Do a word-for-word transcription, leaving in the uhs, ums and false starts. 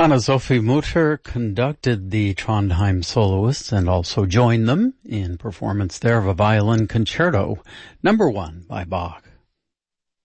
Anna-Sophie Mutter conducted the Trondheim soloists and also joined them in performance there of a violin concerto, number one by Bach.